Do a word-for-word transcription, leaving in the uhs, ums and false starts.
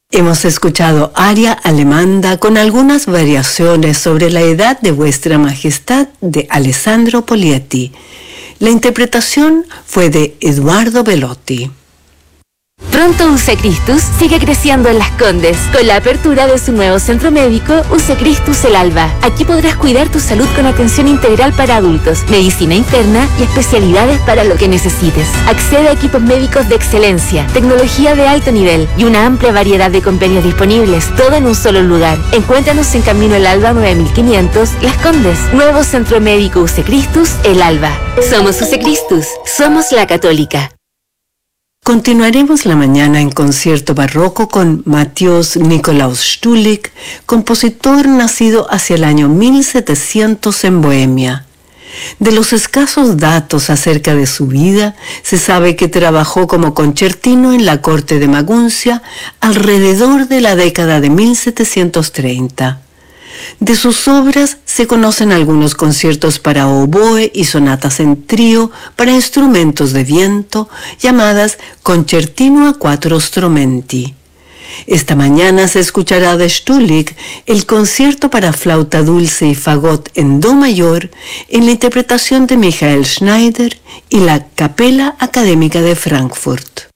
Hemos escuchado aria alemanda con algunas variaciones sobre la edad de Vuestra Majestad de Alessandro Polietti. La interpretación fue de Eduardo Belotti. Pronto U C Christus sigue creciendo en Las Condes con la apertura de su nuevo centro médico U C Christus El Alba. Aquí podrás cuidar tu salud con atención integral para adultos, medicina interna y especialidades para lo que necesites. Accede a equipos médicos de excelencia, tecnología de alto nivel y una amplia variedad de convenios disponibles, todo en un solo lugar. Encuéntranos en Camino El Alba nueve mil quinientos, Las Condes. Nuevo centro médico U C Christus El Alba. Somos U C Christus, somos la Católica. Continuaremos la mañana en concierto barroco con Matthäus Nikolaus Stulik, compositor nacido hacia el año mil setecientos en Bohemia. De los escasos datos acerca de su vida, se sabe que trabajó como concertino en la corte de Maguncia alrededor de la década de mil setecientos treinta. De sus obras se conocen algunos conciertos para oboe y sonatas en trío para instrumentos de viento, llamadas Concertino a quattro strumenti. Esta mañana se escuchará de Stulik el concierto para flauta dulce y fagot en do mayor en la interpretación de Michael Schneider y la Capella Académica de Frankfurt.